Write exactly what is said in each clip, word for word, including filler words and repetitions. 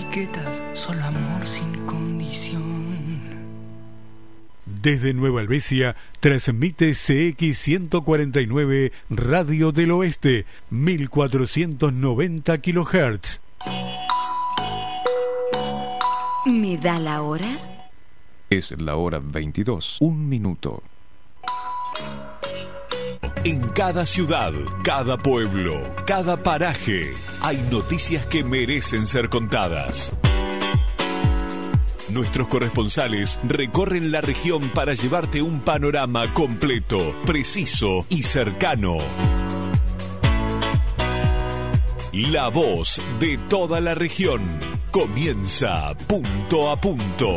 etiquetas, solo amor sin condición. Desde Nueva Helvecia transmite C X ciento cuarenta y nueve Radio del Oeste, mil cuatrocientos noventa kilohertz. ¿Me da la hora? Es la hora veintidós, un minuto. En cada ciudad, cada pueblo, cada paraje, hay noticias que merecen ser contadas. Nuestros corresponsales recorren la región para llevarte un panorama completo, preciso y cercano. La voz de toda la región comienza punto a punto.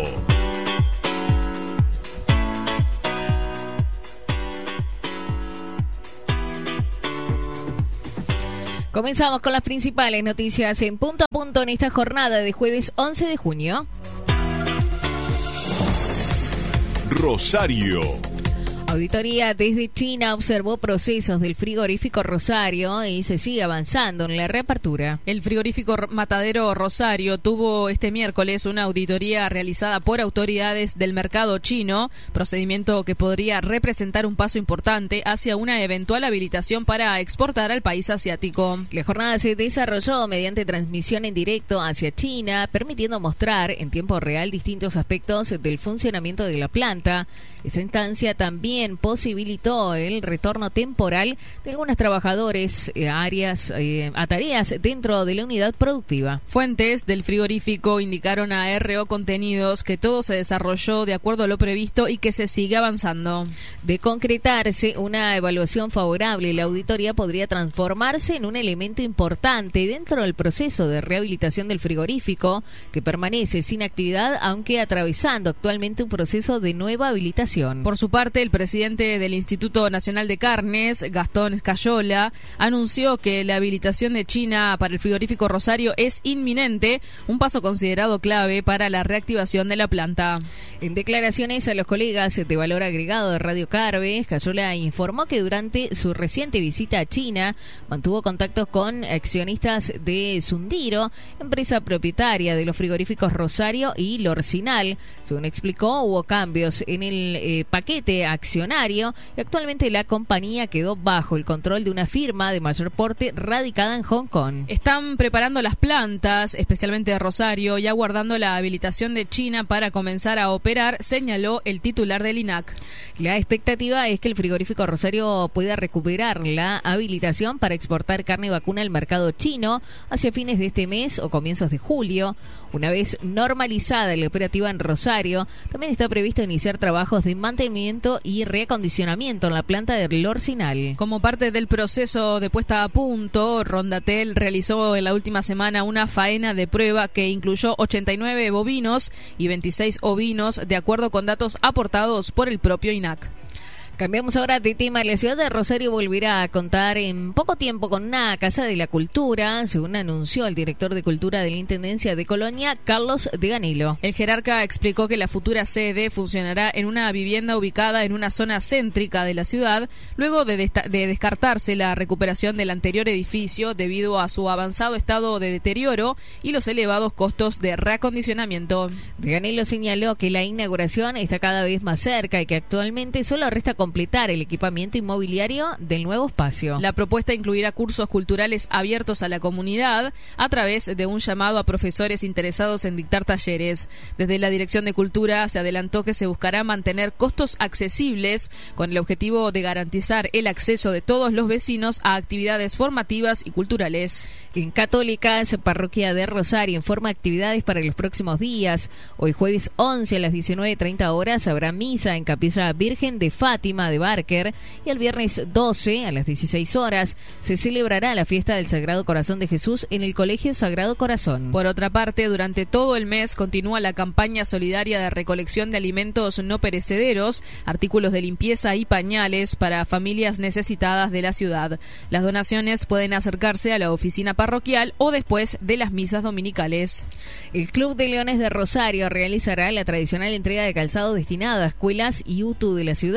Comenzamos con las principales noticias en punto a punto en esta jornada de jueves once de junio. Rosario. Auditoría desde China observó procesos del frigorífico Rosario y se sigue avanzando en la reapertura. El frigorífico Matadero Rosario tuvo este miércoles una auditoría realizada por autoridades del mercado chino, procedimiento que podría representar un paso importante hacia una eventual habilitación para exportar al país asiático. La jornada se desarrolló mediante transmisión en directo hacia China, permitiendo mostrar en tiempo real distintos aspectos del funcionamiento de la planta. Esta instancia también posibilitó el retorno temporal de algunos trabajadores eh, áreas, eh, a tareas dentro de la unidad productiva. Fuentes del frigorífico indicaron a R O Contenidos que todo se desarrolló de acuerdo a lo previsto y que se sigue avanzando. De concretarse una evaluación favorable, la auditoría podría transformarse en un elemento importante dentro del proceso de rehabilitación del frigorífico, que permanece sin actividad, aunque atravesando actualmente un proceso de nueva habilitación. Por su parte, el presidente del Instituto Nacional de Carnes, Gastón Escayola, anunció que la habilitación de China para el frigorífico Rosario es inminente, un paso considerado clave para la reactivación de la planta. En declaraciones a los colegas de Valor Agregado de Radio Carve, Escayola informó que durante su reciente visita a China mantuvo contactos con accionistas de Sundiro, empresa propietaria de los frigoríficos Rosario y Lorcinal. Según explicó, hubo cambios en el eh, paquete accionario y actualmente la compañía quedó bajo el control de una firma de mayor porte radicada en Hong Kong. Están preparando las plantas, especialmente de Rosario, y aguardando la habilitación de China para comenzar a operar, señaló el titular del I N A C. La expectativa es que el frigorífico Rosario pueda recuperar la habilitación para exportar carne vacuna al mercado chino hacia fines de este mes o comienzos de julio. Una vez normalizada la operativa en Rosario, también está previsto iniciar trabajos de mantenimiento y reacondicionamiento en la planta de Lorcinal. Como parte del proceso de puesta a punto, Rondatel realizó en la última semana una faena de prueba que incluyó ochenta y nueve bovinos y veintiséis ovinos, de acuerdo con datos aportados por el propio I N A C. Cambiamos ahora de tema. La ciudad de Rosario volverá a contar en poco tiempo con una Casa de la Cultura, según anunció el director de Cultura de la Intendencia de Colonia, Carlos de Ganilo. El jerarca explicó que la futura sede funcionará en una vivienda ubicada en una zona céntrica de la ciudad, luego de, desta- de descartarse la recuperación del anterior edificio debido a su avanzado estado de deterioro y los elevados costos de reacondicionamiento. De Ganilo señaló que la inauguración está cada vez más cerca y que actualmente solo resta completar el equipamiento inmobiliario del nuevo espacio. La propuesta incluirá cursos culturales abiertos a la comunidad a través de un llamado a profesores interesados en dictar talleres. Desde la Dirección de Cultura se adelantó que se buscará mantener costos accesibles con el objetivo de garantizar el acceso de todos los vecinos a actividades formativas y culturales. En Católicas, Parroquia de Rosario informa actividades para los próximos días. Hoy jueves once a las diecinueve treinta horas habrá misa en Capilla Virgen de Fátima de Barker, y el viernes doce a las dieciséis horas se celebrará la fiesta del Sagrado Corazón de Jesús en el Colegio Sagrado Corazón. Por otra parte, durante todo el mes continúa la campaña solidaria de recolección de alimentos no perecederos, artículos de limpieza y pañales para familias necesitadas de la ciudad. Las donaciones pueden acercarse a la oficina parroquial o después de las misas dominicales. El Club de Leones de Rosario realizará la tradicional entrega de calzado destinado a escuelas y U T U de la ciudad.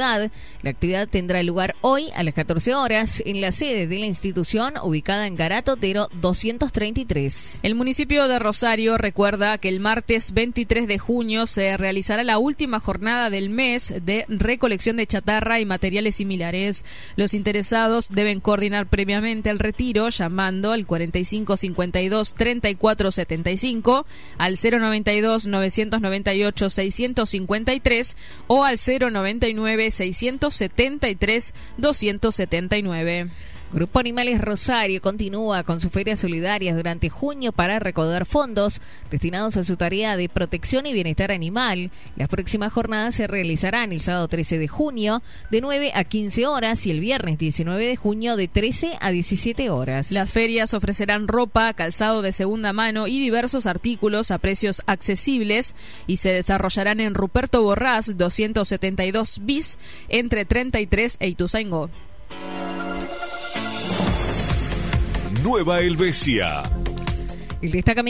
La actividad tendrá lugar hoy a las catorce horas en la sede de la institución ubicada en Garato Otero doscientos treinta y tres. El municipio de Rosario recuerda que el martes veintitrés de junio se realizará la última jornada del mes de recolección de chatarra y materiales similares. Los interesados deben coordinar previamente el retiro llamando al cuarenta y cinco cincuenta y dos treinta y cuatro setenta y cinco, al cero noventa y dos novecientos noventa y ocho seiscientos cincuenta y tres o al cero noventa y nueve seiscientos setenta y tres doscientos setenta y nueve. Grupo Animales Rosario continúa con sus ferias solidarias durante junio para recaudar fondos destinados a su tarea de protección y bienestar animal. Las próximas jornadas se realizarán el sábado trece de junio de nueve a quince horas y el viernes diecinueve de junio de trece a diecisiete horas. Las ferias ofrecerán ropa, calzado de segunda mano y diversos artículos a precios accesibles y se desarrollarán en Ruperto Borrás doscientos setenta y dos bis entre treinta y tres e Ituzaingó. Nueva Helvecia. El destacamento